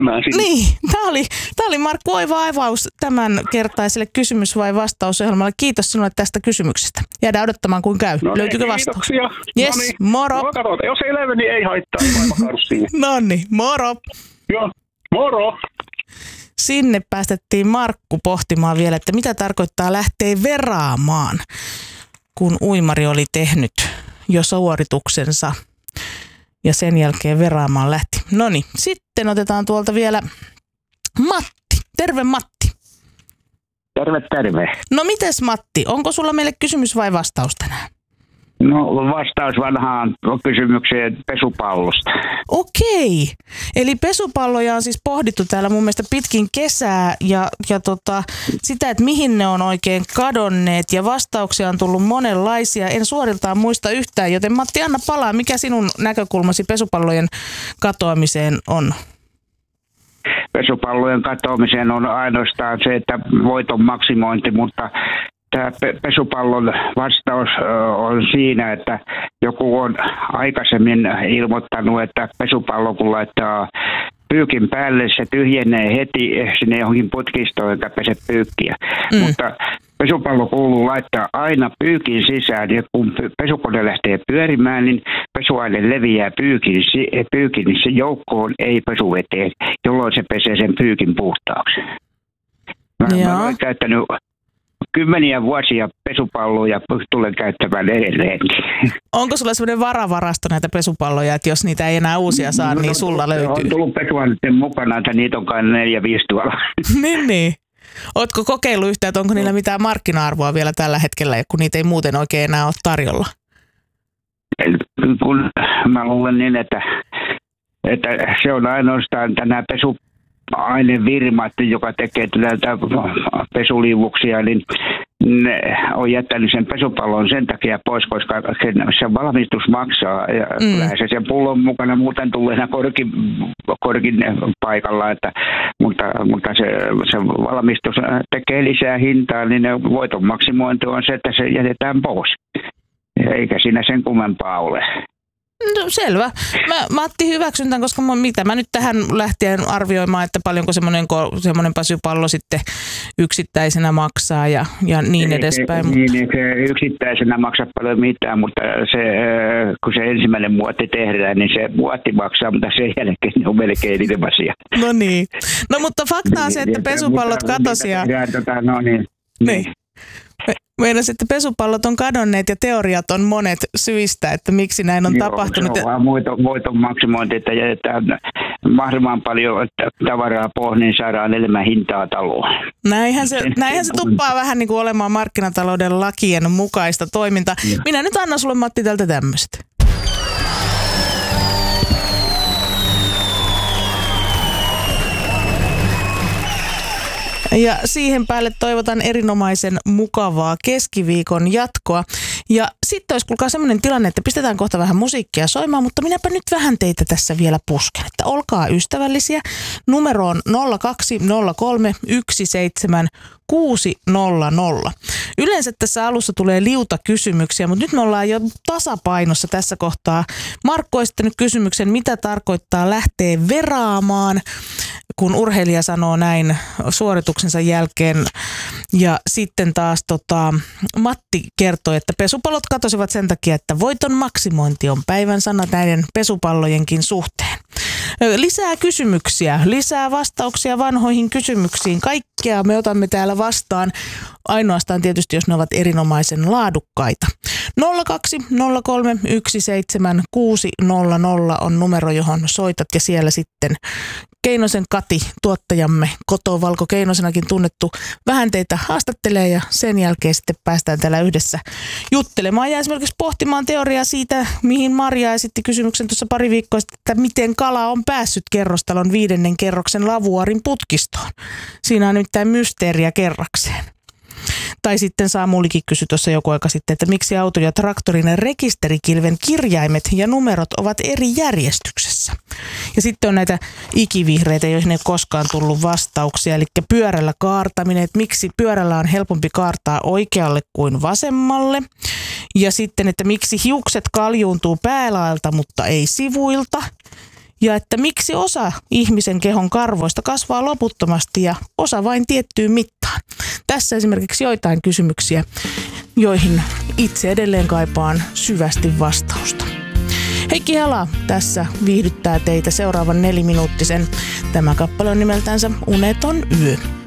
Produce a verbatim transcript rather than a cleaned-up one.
sinne. Niin, tämä oli, tämä oli Markku oiva aivaus tämän kertaiselle kysymys- vai vastausohjelmalle. Kiitos sinulle tästä kysymyksestä. Jäädään odottamaan, kuin käy. No Löytyykö niin, vastaus? kiitoksia. Yes, no niin. moro. No katsotaan, jos ei löydy, niin ei haittaa. Ei no niin, moro. Joo, moro. Sinne päästettiin Markku pohtimaan vielä, että mitä tarkoittaa lähteä veraamaan, kun uimari oli tehnyt jo suorituksensa ja sen jälkeen veraamaan lähti. No niin, sitten otetaan tuolta vielä Matti. Terve Matti. Terve, terve. No mites Matti, onko sulla meille kysymys vai vastaus tänään? No vastaus vanhaan kysymykseen pesupallosta. Okei, eli pesupalloja on siis pohdittu täällä mun mielestä pitkin kesää ja, ja tota, sitä, että mihin ne on oikein kadonneet ja vastauksia on tullut monenlaisia. En suoriltaan muista yhtään, joten Matti, anna palaa, mikä sinun näkökulmasi pesupallojen katoamiseen on? Pesupallojen katoamiseen on ainoastaan se, että voiton maksimointi, mutta tämä pesupallon vastaus on siinä, että joku on aikaisemmin ilmoittanut, että pesupallo kun laittaa pyykin päälle, se tyhjenee heti sinne johonkin putkistoon, eikä pese pyykkiä. Mm. Mutta pesupallo kuuluu laittaa aina pyykin sisään, ja kun pesukone lähtee pyörimään, niin pesuaine leviää pyykin, pyykin sen joukkoon, ei pesuveteen, jolloin se pesee sen pyykin puhtaaksi. Mä, mä olen käyttänyt kymmeniä vuosia pesupalloja ja tulen käyttämään edelleenkin. Onko sulla sellainen varavarasto näitä pesupalloja, että jos niitä ei enää uusia saa, no, niin sulla löytyy? On tullut pesuaineiden mukana, että niitä on kai neljä, viisi tuolla. niin, niin. Ootko kokeillut yhtään, että onko niillä mitään markkina-arvoa vielä tällä hetkellä, kun niitä ei muuten oikein enää ole tarjolla? Kun mä luulen niin, että, että se on ainoastaan tänään pesu ainefirmat, joka tekee näitä pesuliivuksia, niin ne on jättänyt sen pesupallon sen takia pois, koska sen, se valmistus maksaa. Ja mm. kyllähän se sen pullon mukana muuten tulee korkin, korkin paikalla, että, mutta, mutta se, se valmistus tekee lisää hintaa, niin voiton maksimointi on se, että se jätetään pois. Eikä siinä sen kummempaa ole. No selvä. Mä, Matti, hyväksyn tämän, koska mä, mitä mä nyt tähän lähtien arvioimaan, että paljonko semmoinen, semmoinen pesupallo sitten yksittäisenä maksaa ja, ja niin edespäin. Se, niin, se yksittäisenä maksaa paljon mitään, mutta se, kun se ensimmäinen muotti tehdään, niin se muotti maksaa, mutta sen jälkeen on melkein ilman asia. No niin. No mutta fakta on se, että pesupallot katosi ja... Tota, no niin. Niin. Meinasin, että pesupallot on kadonneet ja teoriat on monet syistä, että miksi näin on Joo, tapahtunut. Se on vaan voiton, voiton maksimointi, että jätetään mahdollisimman paljon tavaraa pois, niin saadaan enemmän hintaa taloon. Näinhän se, näinhän se tuppaa vähän niin kuin olemaan markkinatalouden lakien mukaista toimintaa. Ja. Minä nyt annan sulle, Matti, tältä tämmöistä. Ja siihen päälle toivotan erinomaisen mukavaa keskiviikon jatkoa. Ja sitten olisi kuulkaa semmoinen tilanne, että pistetään kohta vähän musiikkia soimaan, mutta minäpä nyt vähän teitä tässä vielä pusken. Että olkaa ystävällisiä. Numero on nolla kaksi nolla kolme yksi seitsemän kuusi nolla nolla. Yleensä tässä alussa tulee liuta kysymyksiä, mutta nyt me ollaan jo tasapainossa tässä kohtaa. Markku on esittänyt kysymyksen, mitä tarkoittaa lähteä veraamaan, kun urheilija sanoo näin suorituksensa jälkeen. Ja sitten taas tota, Matti kertoi, että pesupallot katosivat sen takia, että voiton maksimointi on päivän sana näiden pesupallojenkin suhteen. Lisää kysymyksiä, lisää vastauksia vanhoihin kysymyksiin. Kaikkea me otamme täällä vastaan, ainoastaan tietysti, jos ne ovat erinomaisen laadukkaita. nolla kaksi nolla kolme yksi seitsemän kuusi nolla nolla on numero, johon soitat, ja siellä sitten Keinosen Kati, tuottajamme, Koto Valko Keinosenakin tunnettu, vähän teitä haastattelee ja sen jälkeen sitten päästään täällä yhdessä juttelemaan ja esimerkiksi pohtimaan teoriaa siitä, mihin Maria esitti kysymyksen tuossa pari viikkoa sitten, että miten kala on päässyt kerrostalon viidennen kerroksen lavuaarin putkistoon. Siinä on nimittäin mysteeriä kerrakseen. Tai sitten Samulikin kysyi tuossa joku aika sitten, että miksi auto- ja traktorin rekisterikilven kirjaimet ja numerot ovat eri järjestyksessä. Ja sitten on näitä ikivihreitä, joihin ei koskaan tullut vastauksia, eli pyörällä kaartaminen, että miksi pyörällä on helpompi kaartaa oikealle kuin vasemmalle. Ja sitten, että miksi hiukset kaljuuntuu päälaelta, mutta ei sivuilta. Ja että miksi osa ihmisen kehon karvoista kasvaa loputtomasti ja osa vain tiettyyn mittaan. Tässä esimerkiksi joitain kysymyksiä, joihin itse edelleen kaipaan syvästi vastausta. Heikki Hala tässä viihdyttää teitä seuraavan neliminuuttisen. Tämä kappale on nimeltänsä Uneton yö.